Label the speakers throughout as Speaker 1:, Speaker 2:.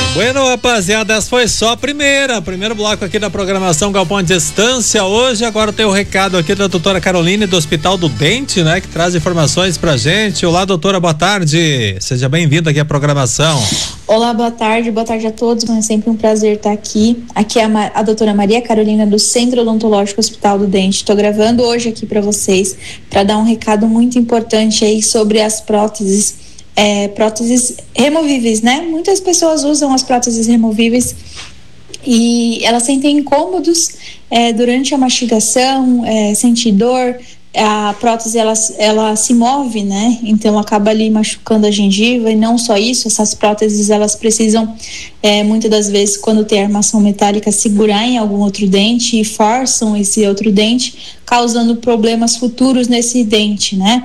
Speaker 1: Bueno, rapaziada, essa foi só a primeiro bloco aqui da programação Galpão à Distância. Hoje, agora tem o recado aqui da doutora Caroline do Hospital do Dente, né? Que traz informações pra gente. Olá, doutora, boa tarde. Seja bem-vinda aqui à programação.
Speaker 2: Olá, boa tarde a todos. É sempre um prazer estar aqui. Aqui é a doutora Maria Carolina do Centro Odontológico Hospital do Dente. Estou gravando hoje aqui para vocês para dar um recado muito importante aí sobre as próteses removíveis, né? Muitas pessoas usam as próteses removíveis e elas sentem incômodos durante a mastigação, sentem dor. A prótese ela se move, né? Então acaba ali machucando a gengiva. E não só isso, essas próteses elas precisam muitas das vezes, quando tem armação metálica, segurar em algum outro dente e forçam esse outro dente, causando problemas futuros nesse dente, né?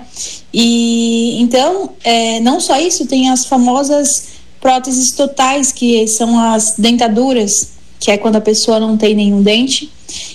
Speaker 2: E então não só isso, tem as famosas próteses totais, que são as dentaduras, que é quando a pessoa não tem nenhum dente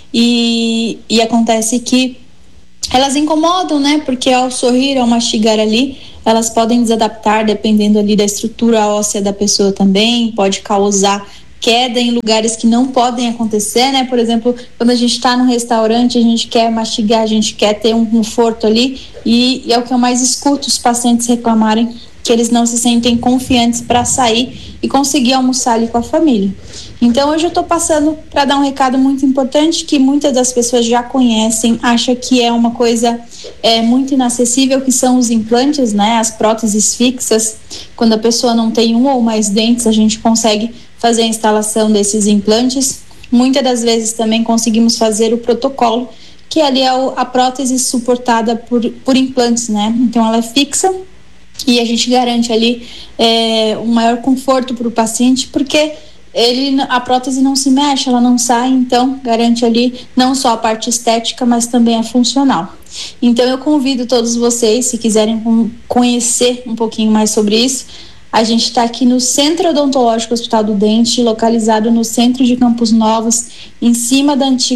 Speaker 2: e acontece que elas incomodam, né? Porque ao sorrir, ao mastigar ali, elas podem desadaptar dependendo ali da estrutura óssea da pessoa também, pode causar queda em lugares que não podem acontecer, né? Por exemplo, quando a gente está no restaurante, a gente quer mastigar, a gente quer ter um conforto ali e é o que eu mais escuto os pacientes reclamarem, que eles não se sentem confiantes para sair e conseguir almoçar ali com a família. Então hoje eu estou passando para dar um recado muito importante que muitas das pessoas já conhecem, acham que é uma coisa muito inacessível, que são os implantes, né? As próteses fixas. Quando a pessoa não tem um ou mais dentes, a gente consegue fazer a instalação desses implantes. Muitas das vezes também conseguimos fazer o protocolo, que ali é a prótese suportada por implantes, né? Então ela é fixa e a gente garante ali um maior conforto para o paciente, porque a prótese não se mexe, ela não sai, então garante ali não só a parte estética, mas também a funcional. Então eu convido todos vocês, se quiserem conhecer um pouquinho mais sobre isso, a gente está aqui no Centro Odontológico Hospital do Dente, localizado no centro de Campos Novos, em cima da antiga